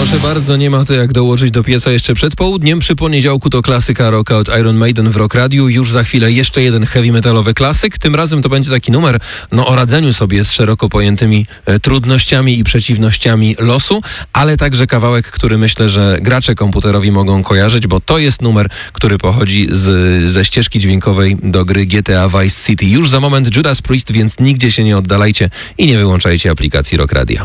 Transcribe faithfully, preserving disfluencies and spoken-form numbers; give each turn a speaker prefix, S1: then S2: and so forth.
S1: Proszę bardzo, nie ma to jak dołożyć do pieca jeszcze przed południem. Przy poniedziałku to klasyka rocka od Iron Maiden w Rock Radiu. Już za chwilę jeszcze jeden heavy metalowy klasyk. Tym razem to będzie taki numer no, o radzeniu sobie z szeroko pojętymi e, trudnościami i przeciwnościami losu, ale także kawałek, który myślę, że gracze komputerowi mogą kojarzyć, bo to jest numer, który pochodzi z, ze ścieżki dźwiękowej do gry G T A Vice City. Już za moment Judas Priest, więc nigdzie się nie oddalajcie i nie wyłączajcie aplikacji Rock Radio.